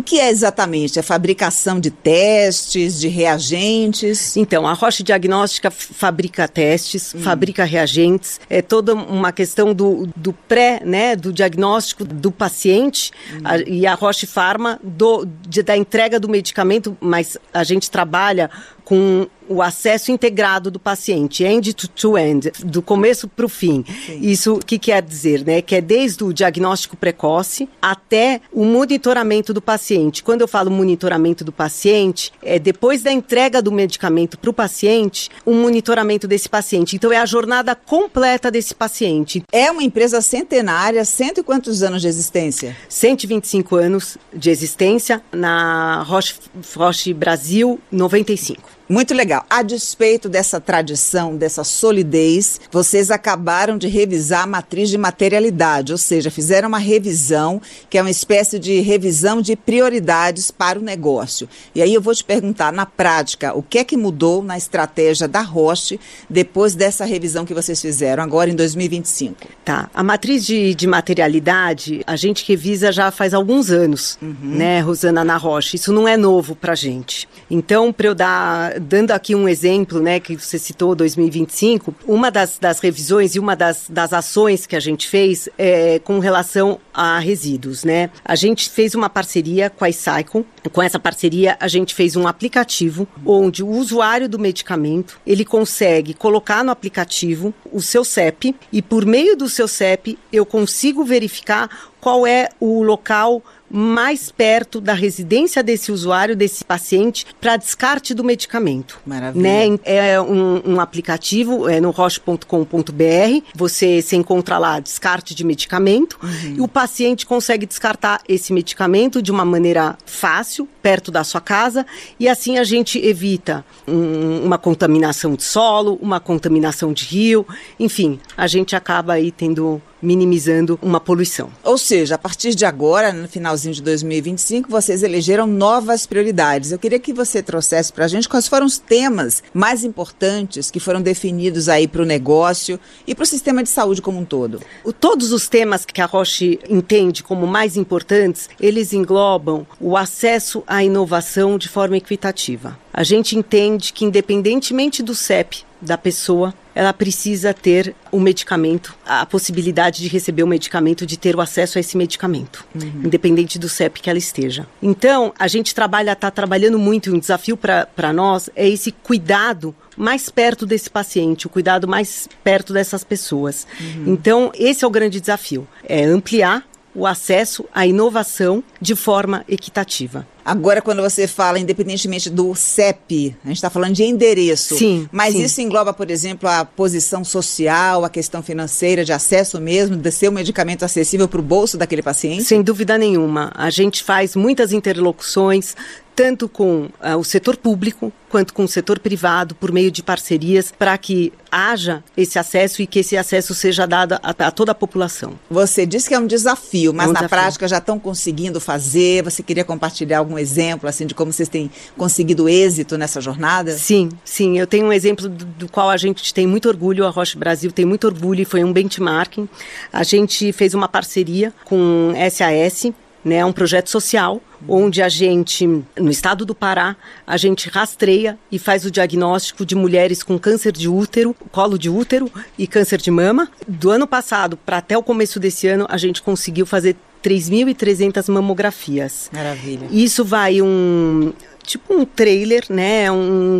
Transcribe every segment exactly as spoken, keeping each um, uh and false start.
que é exatamente? A fabricação de testes, de reagentes? Então, a Roche Diagnóstica fabrica testes, hum. fabrica reagentes, é toda uma questão do, do pré, né, do diagnóstico do paciente, hum. a, e a Roche Pharma do, de, da entrega do medicamento, mas a gente trabalha com o acesso integrado do paciente, end to end, do começo para o fim. Sim. Isso o que quer dizer, né? Que é desde o diagnóstico precoce até o monitoramento do paciente. Quando eu falo monitoramento do paciente, é depois da entrega do medicamento para o paciente, o monitoramento desse paciente. Então é a jornada completa desse paciente. É uma empresa centenária, cento e quantos anos de existência? cento e vinte e cinco anos de existência, na Roche, Roche Brasil, noventa e cinco. Muito legal. A despeito dessa tradição, dessa solidez, vocês acabaram de revisar a matriz de materialidade, ou seja, fizeram uma revisão, que é uma espécie de revisão de prioridades para o negócio. E aí eu vou te perguntar, na prática, o que é que mudou na estratégia da Roche depois dessa revisão que vocês fizeram agora em dois mil e vinte e cinco? Tá. A matriz de, de materialidade, a gente revisa já faz alguns anos, uhum. né, Rosana, na Roche. Isso não é novo pra gente. Então, para eu dar... Dando aqui um exemplo, né, que você citou, dois mil e vinte e cinco, uma das, das revisões e uma das, das ações que a gente fez é com relação a resíduos, né? A gente fez uma parceria com a iCycle. Com essa parceria, a gente fez um aplicativo onde o usuário do medicamento, ele consegue colocar no aplicativo o seu C E P e por meio do seu C E P eu consigo verificar qual é o local mais perto da residência desse usuário, desse paciente, para descarte do medicamento. Maravilha. Né? É um, um aplicativo, é no roche ponto com ponto b r, você se encontra lá, descarte de medicamento, uhum. e o paciente consegue descartar esse medicamento de uma maneira fácil, perto da sua casa, e assim a gente evita um, uma contaminação de solo, uma contaminação de rio, enfim, a gente acaba aí tendo... minimizando uma poluição. Ou seja, a partir de agora, no finalzinho de dois mil e vinte e cinco, vocês elegeram novas prioridades. Eu queria que você trouxesse para a gente quais foram os temas mais importantes que foram definidos aí para o negócio e para o sistema de saúde como um todo. O, todos os temas que a Roche entende como mais importantes, eles englobam o acesso à inovação de forma equitativa. A gente entende que, independentemente do C E P da pessoa, ela precisa ter o medicamento, a possibilidade de receber o medicamento, de ter o acesso a esse medicamento, uhum. independente do C E P que ela esteja. Então, a gente trabalha, está trabalhando muito, um desafio para nós é esse cuidado mais perto desse paciente, o cuidado mais perto dessas pessoas. Uhum. Então, esse é o grande desafio, é ampliar o acesso à inovação de forma equitativa. Agora, quando você fala, independentemente do C E P, a gente está falando de endereço. Sim. Mas sim. isso engloba, por exemplo, a posição social, a questão financeira, de acesso mesmo, de ser um medicamento acessível para o bolso daquele paciente? Sem dúvida nenhuma. A gente faz muitas interlocuções, tanto com uh, o setor público, quanto com o setor privado, por meio de parcerias, para que haja esse acesso e que esse acesso seja dado a, a toda a população. Você disse que é um desafio, mas é um na desafio. prática já estão conseguindo fazer? Você queria compartilhar algum exemplo, assim, de como vocês têm conseguido êxito nessa jornada? Sim, sim. Eu tenho um exemplo do, do qual a gente tem muito orgulho, a Roche Brasil tem muito orgulho, e foi um benchmarking. A gente fez uma parceria com S A S, né, um projeto social, onde a gente, no estado do Pará, a gente rastreia e faz o diagnóstico de mulheres com câncer de útero, colo de útero e câncer de mama. Do ano passado para até o começo desse ano, a gente conseguiu fazer três mil e trezentas mamografias. Maravilha. Isso vai um... tipo um trailer, né,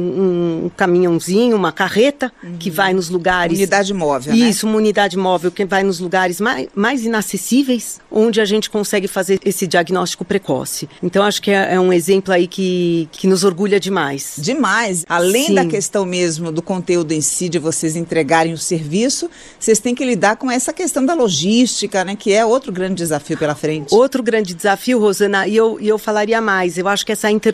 um, um caminhãozinho, uma carreta, uhum. que vai nos lugares... Unidade móvel, Isso, né? uma unidade móvel que vai nos lugares mais, mais inacessíveis, onde a gente consegue fazer esse diagnóstico precoce. Então, acho que é, é um exemplo aí que, que nos orgulha demais. Demais. Além Sim. da questão mesmo do conteúdo em si, de vocês entregarem o serviço, vocês têm que lidar com essa questão da logística, né, que é outro grande desafio pela frente. Outro grande desafio, Rosana, e eu, e eu falaria mais, eu acho que essa interlocução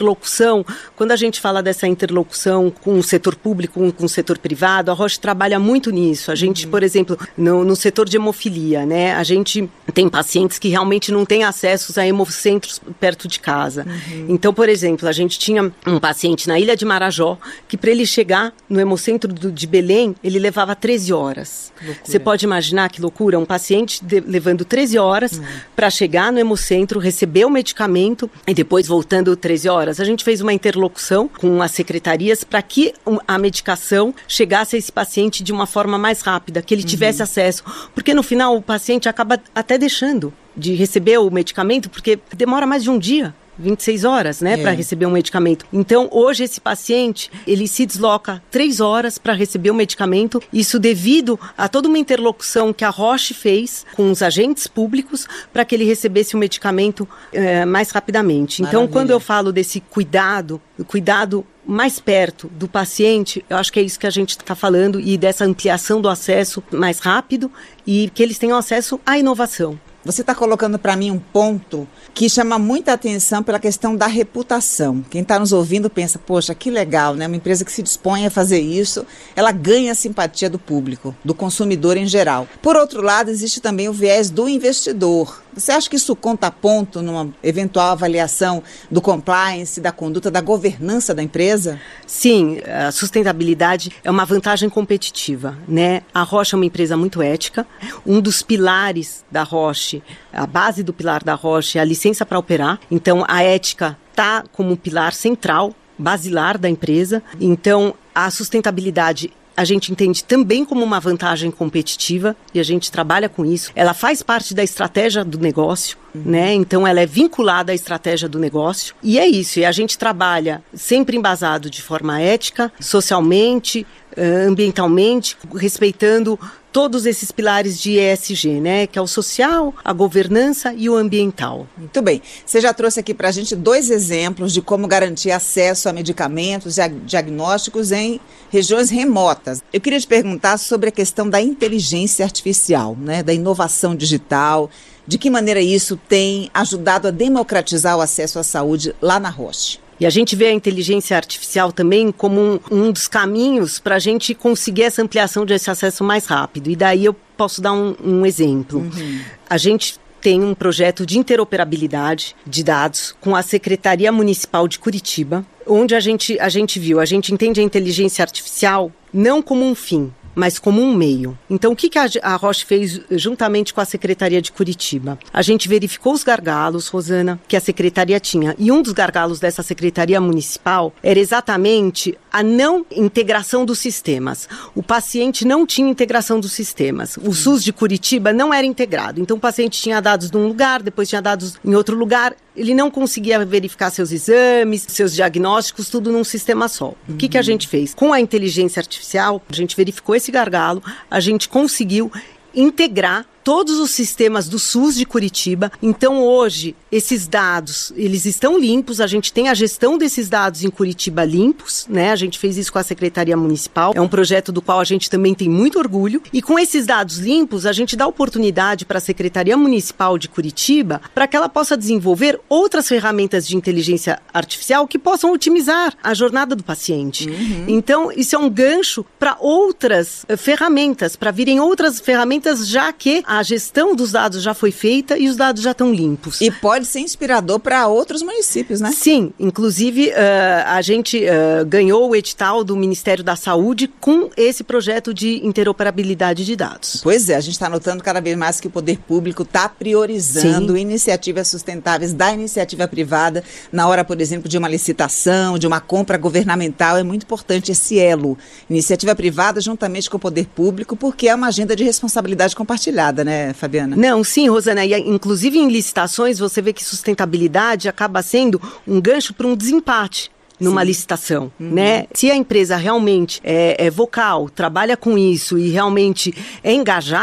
interlocução, quando a gente fala dessa interlocução com o setor público, com, com o setor privado, a Roche trabalha muito nisso. A gente, uhum. por exemplo, no, no setor de hemofilia, né, a gente tem pacientes que realmente não têm acesso a hemocentros perto de casa. Uhum. Então, por exemplo, a gente tinha um paciente na Ilha de Marajó, que para ele chegar no hemocentro do, de Belém, ele levava treze horas. Você pode imaginar que loucura? Um paciente de, levando treze horas uhum. para chegar no hemocentro, receber o medicamento e depois voltando treze horas. A gente fez uma interlocução com as secretarias para que a medicação chegasse a esse paciente de uma forma mais rápida, que ele tivesse uhum. acesso. Porque no final o paciente acaba até deixando de receber o medicamento, porque demora mais de um dia. vinte e seis horas, né, é. para receber um medicamento. Então, hoje esse paciente, ele se desloca três horas para receber o medicamento, isso devido a toda uma interlocução que a Roche fez com os agentes públicos para que ele recebesse o medicamento é, mais rapidamente. Maravilha. Então, quando eu falo desse cuidado, o cuidado mais perto do paciente, eu acho que é isso que a gente está falando, e dessa ampliação do acesso mais rápido e que eles tenham acesso à inovação. Você está colocando para mim um ponto que chama muita atenção pela questão da reputação. Quem está nos ouvindo pensa, poxa, que legal, né? Uma empresa que se dispõe a fazer isso, ela ganha a simpatia do público, do consumidor em geral. Por outro lado, existe também o viés do investidor. Você acha que isso conta ponto numa eventual avaliação do compliance, da conduta, da governança da empresa? Sim, a sustentabilidade é uma vantagem competitiva, né? A Roche é uma empresa muito ética. Um dos pilares da Roche, a base do pilar da Roche é a licença para operar. Então, a ética está como um pilar central, basilar da empresa. Então, a sustentabilidade a gente entende também como uma vantagem competitiva e a gente trabalha com isso. Ela faz parte da estratégia do negócio, uhum. né? Então ela é vinculada à estratégia do negócio. E é isso, e a gente trabalha sempre embasado de forma ética, socialmente, ambientalmente, respeitando todos esses pilares de E S G, né? Que é o social, a governança e o ambiental. Muito bem. Você já trouxe aqui para a gente dois exemplos de como garantir acesso a medicamentos e diagnósticos em regiões remotas. Eu queria te perguntar sobre a questão da inteligência artificial, né? Da inovação digital. De que maneira isso tem ajudado a democratizar o acesso à saúde lá na Roche? E a gente vê a inteligência artificial também como um, um dos caminhos para a gente conseguir essa ampliação desse acesso mais rápido. E daí eu posso dar um, um exemplo. Uhum. A gente tem um projeto de interoperabilidade de dados com a Secretaria Municipal de Curitiba, onde a gente, a gente viu, a gente entende a inteligência artificial não como um fim, mas como um meio. Então, o que a Roche fez juntamente com a Secretaria de Curitiba? A gente verificou os gargalos, Rosana, que a Secretaria tinha. E um dos gargalos dessa Secretaria Municipal era exatamente a não integração dos sistemas. O paciente não tinha integração dos sistemas. O SUS de Curitiba não era integrado. Então, o paciente tinha dados num lugar, depois tinha dados em outro lugar. Ele não conseguia verificar seus exames, seus diagnósticos, tudo num sistema só. Uhum. O que, que a gente fez? Com a inteligência artificial, a gente verificou esse gargalo, a gente conseguiu integrar todos os sistemas do SUS de Curitiba. Então, hoje, esses dados, eles estão limpos, a gente tem a gestão desses dados em Curitiba limpos, né? A gente fez isso com a Secretaria Municipal, é um projeto do qual a gente também tem muito orgulho. E com esses dados limpos, a gente dá oportunidade para a Secretaria Municipal de Curitiba para que ela possa desenvolver outras ferramentas de inteligência artificial que possam otimizar a jornada do paciente. Uhum. Então, isso é um gancho para outras uh, ferramentas, para virem outras ferramentas, já que a gestão dos dados já foi feita e os dados já estão limpos. E pode ser inspirador para outros municípios, né? Sim, inclusive uh, a gente uh, ganhou o edital do Ministério da Saúde com esse projeto de interoperabilidade de dados. Pois é, a gente está notando cada vez mais que o poder público está priorizando Sim. iniciativas sustentáveis da iniciativa privada na hora, por exemplo, de uma licitação, de uma compra governamental. É muito importante esse elo, iniciativa privada juntamente com o poder público, porque é uma agenda de responsabilidade compartilhada, né, Fabiana? Não, sim, Rosana, e inclusive em licitações você vê que sustentabilidade acaba sendo um gancho para um desempate numa Sim. licitação, uhum. né? Se a empresa realmente é, é vocal, trabalha com isso e realmente é engajada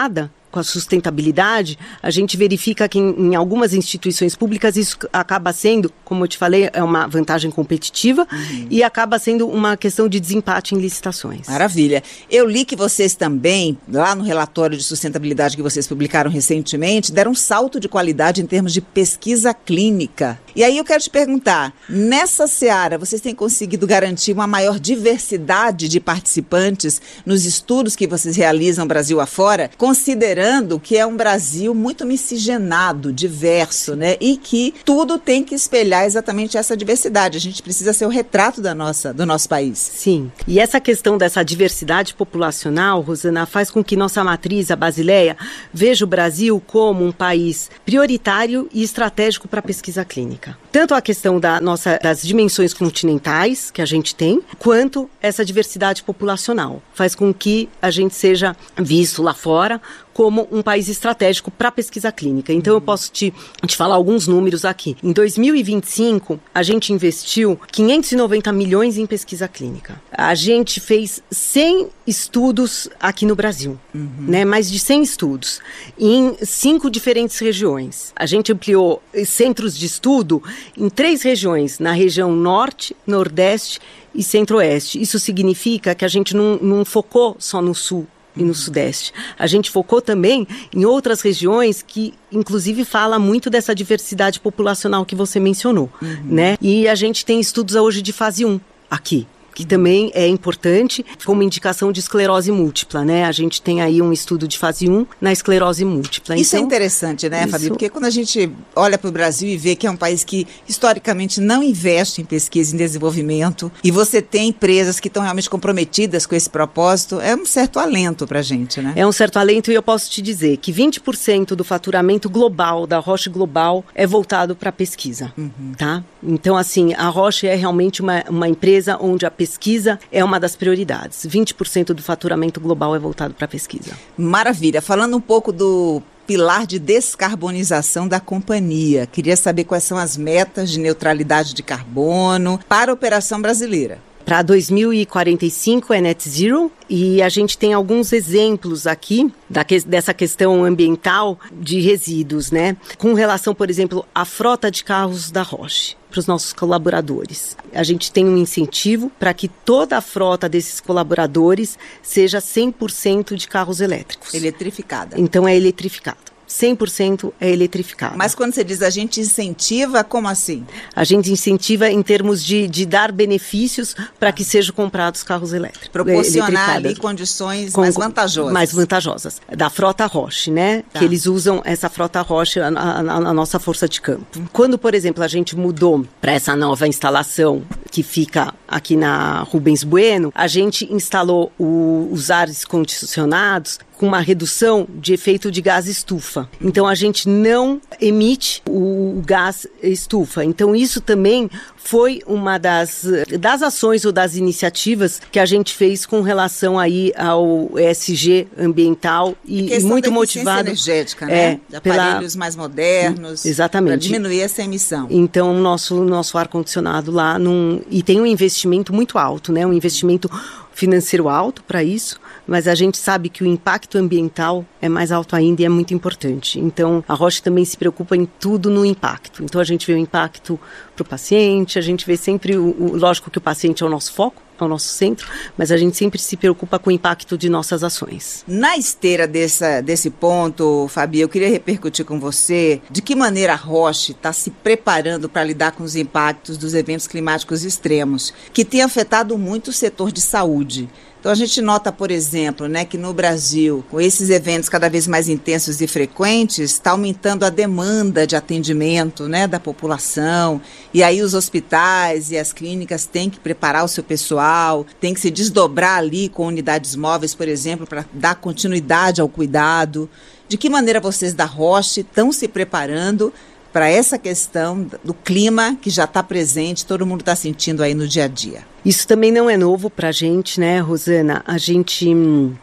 com a sustentabilidade, a gente verifica que em, em algumas instituições públicas isso acaba sendo, como eu te falei, é uma vantagem competitiva uhum. e acaba sendo uma questão de desempate em licitações. Maravilha. Eu li que vocês também, lá no relatório de sustentabilidade que vocês publicaram recentemente, deram um salto de qualidade em termos de pesquisa clínica. E aí eu quero te perguntar, nessa seara, vocês têm conseguido garantir uma maior diversidade de participantes nos estudos que vocês realizam Brasil afora, considerando que é um Brasil muito miscigenado, diverso, né? E que tudo tem que espelhar exatamente essa diversidade. A gente precisa ser o retrato da nossa, do nosso país. Sim. E essa questão dessa diversidade populacional, Rosana, faz com que nossa matriz, a Basileia, veja o Brasil como um país prioritário e estratégico para a pesquisa clínica. Tanto a questão da nossa, das dimensões continentais que a gente tem, quanto essa diversidade populacional. Faz com que a gente seja visto lá fora como um país estratégico para a pesquisa clínica. Então, uhum. eu posso te, te falar alguns números aqui. Em dois mil e vinte e cinco, a gente investiu quinhentos e noventa milhões em pesquisa clínica. A gente fez cem estudos aqui no Brasil, uhum. né? Mais de cem estudos, em cinco diferentes regiões. A gente ampliou centros de estudo em três regiões, na região norte, nordeste e centro-oeste. Isso significa que a gente não, não focou só no sul e no Sudeste. A gente focou também em outras regiões que, inclusive, fala muito dessa diversidade populacional que você mencionou, uhum. né? E a gente tem estudos hoje de fase um aqui, que também é importante como indicação de esclerose múltipla, né? A gente tem aí um estudo de fase um na esclerose múltipla. Isso então, é interessante, né, isso... Fabi? Porque quando a gente olha para o Brasil e vê que é um país que historicamente não investe em pesquisa e em desenvolvimento, e você tem empresas que estão realmente comprometidas com esse propósito, é um certo alento para a gente, né? É um certo alento, e eu posso te dizer que vinte por cento do faturamento global, da Roche Global, é voltado para a pesquisa, uhum. tá? Então, assim, a Roche é realmente uma, uma empresa onde a pesquisa é uma das prioridades. vinte por cento do faturamento global é voltado para a pesquisa. Maravilha. Falando um pouco do pilar de descarbonização da companhia, queria saber quais são as metas de neutralidade de carbono para a operação brasileira. Para dois mil e quarenta e cinco é net zero, e a gente tem alguns exemplos aqui da que, dessa questão ambiental de resíduos, né? Com relação, por exemplo, à frota de carros da Roche, para os nossos colaboradores. A gente tem um incentivo para que toda a frota desses colaboradores seja cem por cento de carros elétricos. Eletrificada. Então é eletrificado. cem por cento é eletrificado. Mas quando você diz a gente incentiva, como assim? A gente incentiva em termos de, de dar benefícios para que sejam comprados carros elétricos. Proporcionar ali condições com, mais vantajosas. Mais vantajosas. Da frota Roche, né? Tá. Que eles usam essa frota Roche, a, a, a nossa força de campo. Quando, por exemplo, a gente mudou para essa nova instalação que fica aqui na Rubens Bueno, a gente instalou o, os ares condicionados com uma redução de efeito de gás estufa. Então, a gente não emite o, o gás estufa. Então, isso também foi uma das, das ações ou das iniciativas que a gente fez com relação aí ao E S G ambiental e, e muito motivado. Energética, né? É, de aparelhos pela... mais modernos. Exatamente. Para diminuir essa emissão. Então, o nosso, nosso ar-condicionado lá, num, e tem um investimento muito alto, né? Um investimento financeiro alto para isso, mas a gente sabe que o impacto ambiental é mais alto ainda e é muito importante. Então, a Roche também se preocupa em tudo no impacto. Então, a gente vê o impacto para o paciente, a gente vê sempre, o, o, lógico que o paciente é o nosso foco, é o nosso centro, mas a gente sempre se preocupa com o impacto de nossas ações. Na esteira dessa, desse ponto, Fabi, eu queria repercutir com você de que maneira a Roche está se preparando para lidar com os impactos dos eventos climáticos extremos, que tem afetado muito o setor de saúde. Então, a gente nota, por exemplo, né, que no Brasil, com esses eventos cada vez mais intensos e frequentes, está aumentando a demanda de atendimento, né, da população. E aí os hospitais e as clínicas têm que preparar o seu pessoal, têm que se desdobrar ali com unidades móveis, por exemplo, para dar continuidade ao cuidado. De que maneira vocês da Roche estão se preparando para essa questão do clima que já está presente, todo mundo está sentindo aí no dia a dia? Isso também não é novo para a gente, né, Rosana? A gente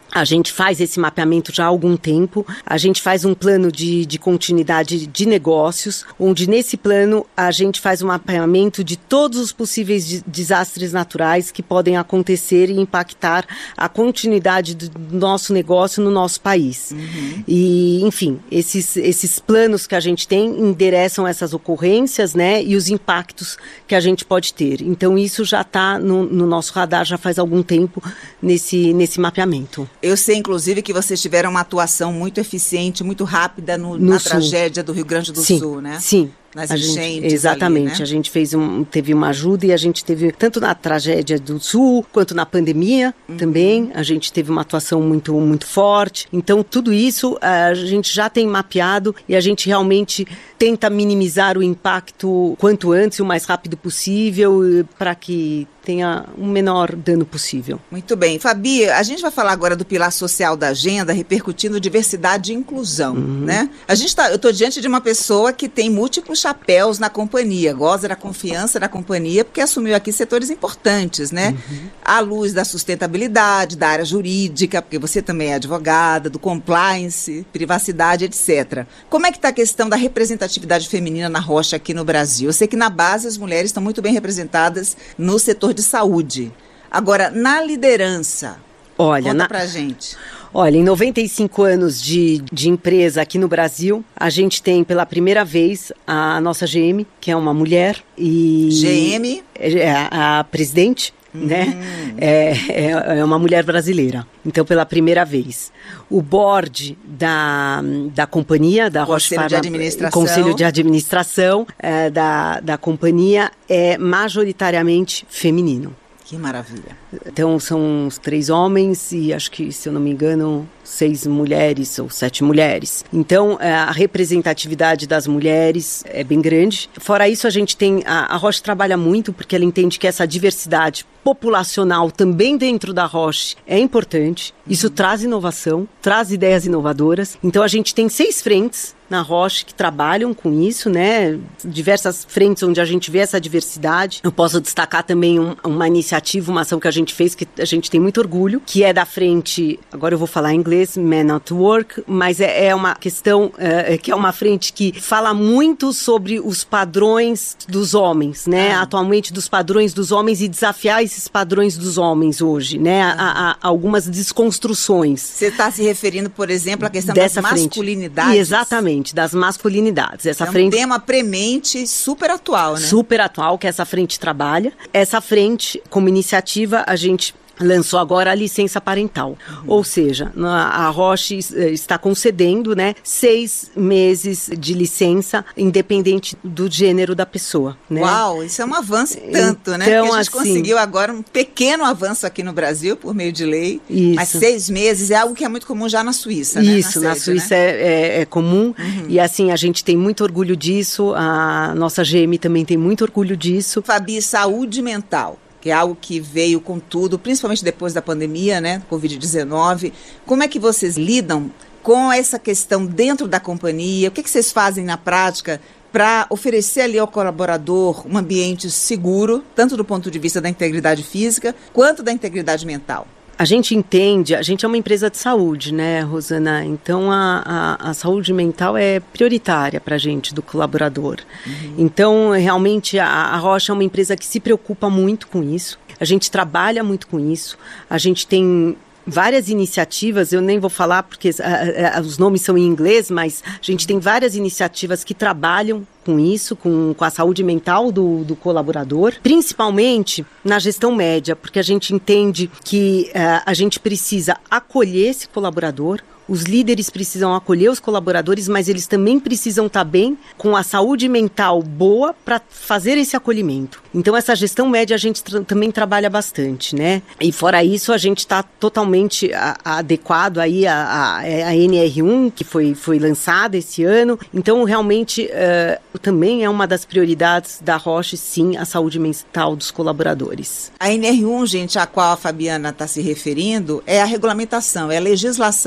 A gente faz esse mapeamento já há algum tempo. A gente faz um plano de, de continuidade de negócios, onde nesse plano a gente faz um mapeamento de todos os possíveis de, desastres naturais que podem acontecer e impactar a continuidade do nosso negócio no nosso país. Uhum. E, enfim, esses, esses planos que a gente tem endereçam essas ocorrências, né, e os impactos que a gente pode ter. Então, isso já está no, no nosso radar já faz algum tempo nesse, nesse mapeamento. Eu sei, inclusive, que vocês tiveram uma atuação muito eficiente, muito rápida no, no na sul. Tragédia do Rio Grande do sim, Sul, né? Sim. Nas a enchentes gente, exatamente, ali, né? A gente fez um, teve uma ajuda e a gente teve, tanto na tragédia do Sul, quanto na pandemia uhum. também, a gente teve uma atuação muito, muito forte. Então, tudo isso a gente já tem mapeado e a gente realmente tenta minimizar o impacto quanto antes, o mais rápido possível, para que tenha o menor dano possível. Muito bem. Fabi, a gente vai falar agora do pilar social da agenda, repercutindo diversidade e inclusão, uhum. né? A gente tá, eu estou diante de uma pessoa que tem múltiplos chapéus na companhia, goza da confiança da companhia, porque assumiu aqui setores importantes, né? Uhum. À luz da sustentabilidade, da área jurídica, porque você também é advogada, do compliance, privacidade, etcétera. Como é que está a questão da representatividade feminina na Roche aqui no Brasil? Eu sei que na base as mulheres estão muito bem representadas no setor de saúde. Agora, na liderança, olha, conta na... pra gente. Olha, em noventa e cinco anos de, de empresa aqui no Brasil, a gente tem pela primeira vez a nossa G M, que é uma mulher. E G M? É a, a presidente, hum. né? É, é, é uma mulher brasileira. Então, pela primeira vez. O board da, da companhia, da Roche Pharma, Conselho de Administração, Conselho de Administração é, da, da companhia é majoritariamente feminino. Que maravilha. Então, são os três homens e acho que, se eu não me engano, seis mulheres ou sete mulheres. Então, a representatividade das mulheres é bem grande. Fora isso, a gente tem... A, a Roche trabalha muito porque ela entende que essa diversidade populacional também dentro da Roche é importante. Isso uhum. traz inovação, traz ideias inovadoras. Então, a gente tem seis frentes na Roche que trabalham com isso, né? Diversas frentes onde a gente vê essa diversidade. Eu posso destacar também um, uma iniciativa, uma ação que a gente fez, que a gente tem muito orgulho, que é da frente, agora eu vou falar em inglês, Men at Work, mas é, é uma questão, é, que é uma frente que fala muito sobre os padrões dos homens, né? Ah. Atualmente dos padrões dos homens e desafiar esses padrões dos homens hoje, né? Ah. A, a, a algumas desconstruções. Você está se referindo, por exemplo, à questão dessa das masculinidades? Frente. Exatamente. Das masculinidades. Essa é um frente, tema premente super atual, né? Super atual, que essa frente trabalha. Essa frente, como iniciativa, a gente lançou agora a licença parental. Uhum. Ou seja, a Roche está concedendo, né, seis meses de licença, independente do gênero da pessoa. Né? Uau, isso é um avanço tanto, então, né? Porque a gente assim, conseguiu agora um pequeno avanço aqui no Brasil, por meio de lei, isso. Mas seis meses é algo que é muito comum já na Suíça, né? Isso, na, na sede, Suíça né? é, é, é comum, uhum. E assim, a gente tem muito orgulho disso, a nossa G M também tem muito orgulho disso. Fabi, saúde mental, que é algo que veio com tudo, principalmente depois da pandemia, né, covid dezenove. Como é que vocês lidam com essa questão dentro da companhia? O que, que vocês fazem na prática para oferecer ali ao colaborador um ambiente seguro, tanto do ponto de vista da integridade física, quanto da integridade mental? A gente entende, a gente é uma empresa de saúde, né, Rosana? Então, a, a, a saúde mental é prioritária para a gente, do colaborador. Uhum. Então, realmente, a, a Roche é uma empresa que se preocupa muito com isso. A gente trabalha muito com isso. A gente tem várias iniciativas, eu nem vou falar porque a, a, os nomes são em inglês, mas a gente tem várias iniciativas que trabalham com isso, com, com a saúde mental do, do colaborador, principalmente na gestão média, porque a gente entende que uh, a gente precisa acolher esse colaborador. Os líderes precisam acolher os colaboradores, mas eles também precisam estar bem, com a saúde mental boa, para fazer esse acolhimento. Então, essa gestão média a gente tra- também trabalha bastante, né? E fora isso, a gente está totalmente a, a adequado aí a, a, a N R um, que foi, foi lançada esse ano. Então, realmente, uh, também é uma das prioridades da Roche, sim, a saúde mental dos colaboradores. A N R um, gente, a qual a Fabiana está se referindo, é a regulamentação, é a legislação relacionada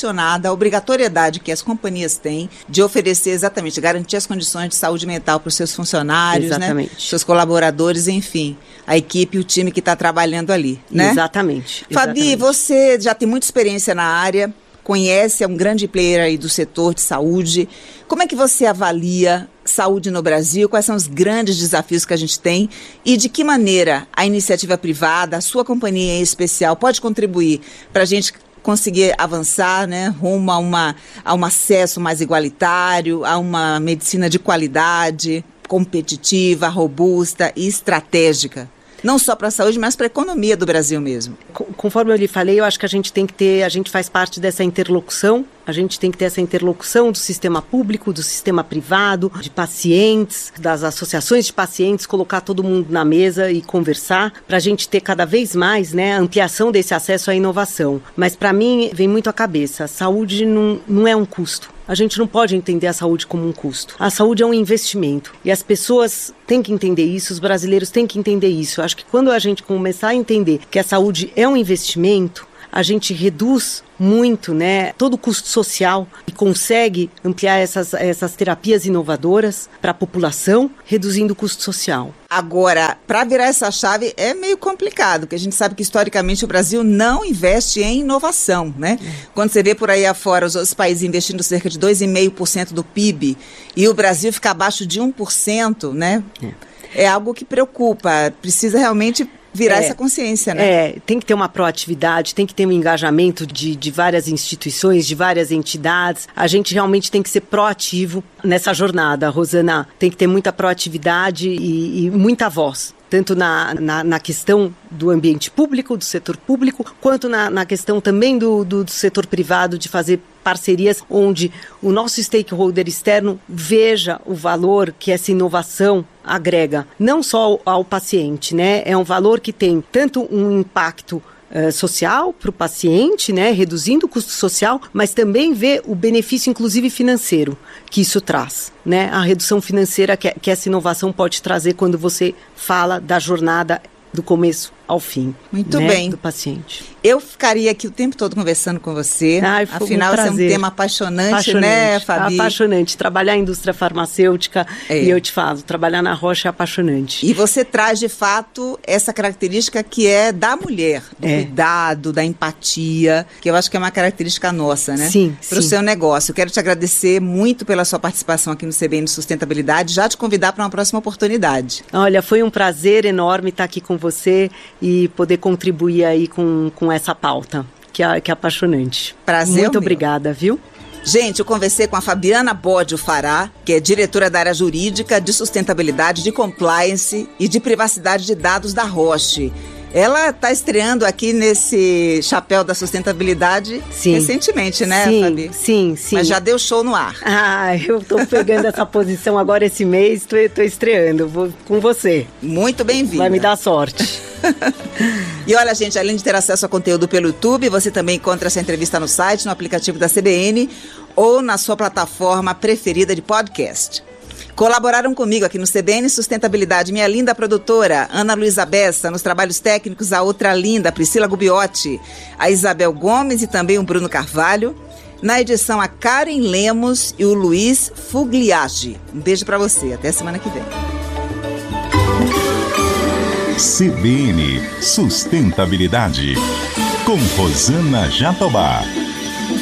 relacionada à obrigatoriedade que as companhias têm de oferecer exatamente, garantir as condições de saúde mental para os seus funcionários, exatamente. Né? Seus colaboradores, enfim, a equipe e o time que está trabalhando ali, né? Exatamente. Fabi, exatamente. você já tem muita experiência na área, conhece, é um grande player aí do setor de saúde. Como é que você avalia saúde no Brasil? Quais são os grandes desafios que a gente tem? E de que maneira a iniciativa privada, a sua companhia em especial, pode contribuir para a gente conseguir avançar, né, rumo a, uma, a um acesso mais igualitário, a uma medicina de qualidade, competitiva, robusta e estratégica? Não só para a saúde, mas para a economia do Brasil mesmo. Conforme eu lhe falei, eu acho que a gente tem que ter, a gente faz parte dessa interlocução, a gente tem que ter essa interlocução do sistema público, do sistema privado, de pacientes, das associações de pacientes, colocar todo mundo na mesa e conversar, para a gente ter cada vez mais, né, a ampliação desse acesso à inovação. Mas para mim, vem muito à cabeça, a saúde não, não é um custo. A gente não pode entender a saúde como um custo. A saúde é um investimento. E as pessoas têm que entender isso, os brasileiros têm que entender isso. Eu acho que quando a gente começar a entender que a saúde é um investimento, a gente reduz muito, né, todo o custo social e consegue ampliar essas, essas terapias inovadoras para a população, reduzindo o custo social. Agora, para virar essa chave é meio complicado, porque a gente sabe que historicamente o Brasil não investe em inovação, né? É. Quando você vê por aí afora os outros países investindo cerca de dois vírgula cinco por cento do P I B e o Brasil fica abaixo de um por cento, né? É, é algo que preocupa, precisa realmente virar é, essa consciência, né? É, tem que ter uma proatividade, tem que ter um engajamento de, de várias instituições, de várias entidades. A gente realmente tem que ser proativo nessa jornada, Rosana. Tem que ter muita proatividade e, e muita voz. Tanto na, na, na questão do ambiente público, do setor público, quanto na, na questão também do, do, do setor privado, de fazer parcerias onde o nosso stakeholder externo veja o valor que essa inovação agrega, não só ao, ao paciente, né? É um valor que tem tanto um impacto Uh, social para o paciente, né, reduzindo o custo social, mas também ver o benefício, inclusive financeiro, que isso traz, né, a redução financeira que, que essa inovação pode trazer quando você fala da jornada do começo ao fim. Muito né, bem. Do paciente. Eu ficaria aqui o tempo todo conversando com você. Ai, foi Afinal, um esse é um tema apaixonante, apaixonante, né, Fabi? Apaixonante. Trabalhar a indústria farmacêutica, é. E eu te falo, trabalhar na Rocha é apaixonante. E você traz, de fato, essa característica que é da mulher, do é. cuidado, da empatia, que eu acho que é uma característica nossa, né? Sim, Para o sim. seu negócio. Eu quero te agradecer muito pela sua participação aqui no C B N Sustentabilidade, já te convidar para uma próxima oportunidade. Olha, foi um prazer enorme estar aqui com você e poder contribuir aí com, com essa pauta, que é, que é apaixonante. Prazer. Muito obrigada, viu? Gente, eu conversei com a Fabiana Bódio Fará, que é diretora da área jurídica de sustentabilidade, de compliance e de privacidade de dados da Roche. Ela está estreando aqui nesse chapéu da sustentabilidade sim. recentemente, né, sim, Fabi? Sim, sim. Mas já deu show no ar. Ah, eu estou pegando essa posição agora esse mês, estou estreando vou, com você. Muito bem-vinda. Vai me dar sorte. E olha, gente, além de ter acesso a conteúdo pelo YouTube, você também encontra essa entrevista no site, no aplicativo da C B N ou na sua plataforma preferida de podcast. Colaboraram comigo aqui no C B N Sustentabilidade minha linda produtora, Ana Luísa Bessa, nos trabalhos técnicos a outra linda, Priscila Gubiotti, a Isabel Gomes e também o Bruno Carvalho. Na edição, a Karen Lemos e o Luiz Fugliaggi. Um beijo pra você, até semana que vem. C B N Sustentabilidade, com Rosana Jatobá.